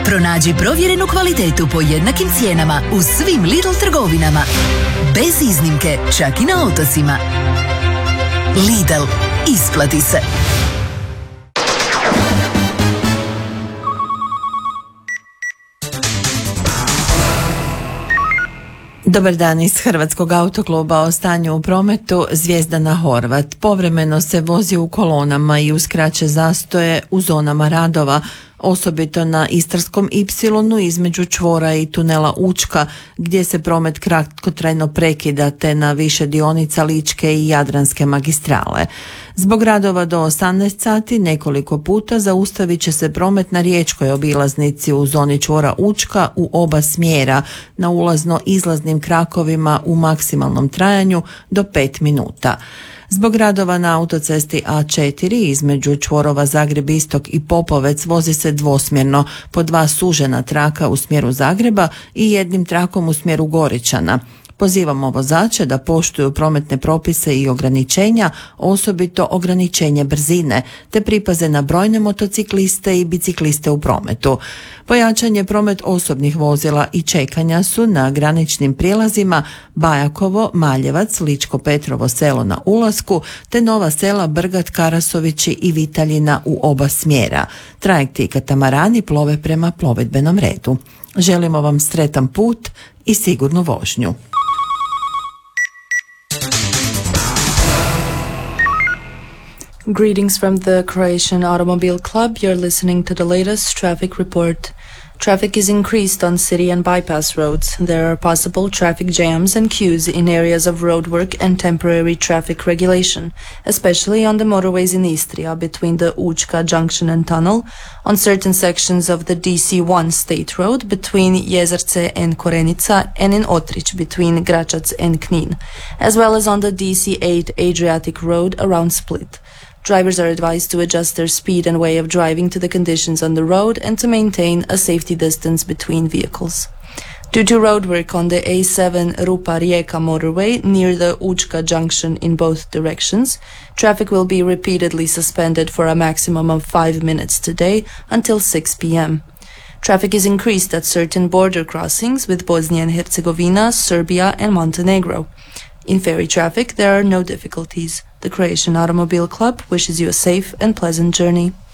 Pronađi provjerenu kvalitetu po jednakim cijenama u svim Lidl trgovinama. Bez iznimke, čak i na otocima. Lidl, isplati se. Dobar dan iz Hrvatskog autokluba. O stanju u prometu. Zvijezdana Horvat povremeno se vozi u kolonama i uskraće zastoje u zonama radova, osobito na Istarskom Ipsilonu između čvora i tunela Učka, gdje se promet kratkotrajno prekida, te na više dionica Ličke i Jadranske magistrale. Zbog radova do 18 sati nekoliko puta zaustavit će se promet na riječkoj obilaznici u zoni čvora Učka u oba smjera na ulazno-izlaznim krakovima u maksimalnom trajanju do 5 minuta. Zbog radova na autocesti A4 između čvorova Zagreb Istok i Popovec vozi se dvosmjerno, po 2 sužena traka u smjeru Zagreba i jednim trakom u smjeru Goričana. Pozivamo vozače da poštuju prometne propise i ograničenja, osobito ograničenje brzine, te pripaze na brojne motocikliste i bicikliste u prometu. Pojačan je promet osobnih vozila i čekanja su na graničnim prijelazima Bajakovo, Maljevac, Ličko Petrovo selo na ulasku, te nova sela Brgat, Karasovići i Vitaljina u oba smjera. Trajekti i katamarani plove prema plovidbenom redu. Želimo vam sretan put i sigurnu vožnju. Greetings from the Croatian Automobile Club. You're listening to the latest traffic report. Traffic is increased on city and bypass roads. There are possible traffic jams and queues in areas of roadwork and temporary traffic regulation, especially on the motorways in Istria between the Učka junction and tunnel, on certain sections of the DC1 state road between Jezerce and Korenica, and in Otrich between Gračac and Knin, as well as on the DC8 Adriatic road around Split. Drivers are advised to adjust their speed and way of driving to the conditions on the road and to maintain a safety distance between vehicles. Due to roadwork on the A7 Rupa-Rijeka motorway near the Učka junction in both directions, traffic will be repeatedly suspended for a maximum of 5 minutes today until 6 p.m. Traffic is increased at certain border crossings with Bosnia and Herzegovina, Serbia and Montenegro. In ferry traffic, there are no difficulties. The Croatian Automobile Club wishes you a safe and pleasant journey.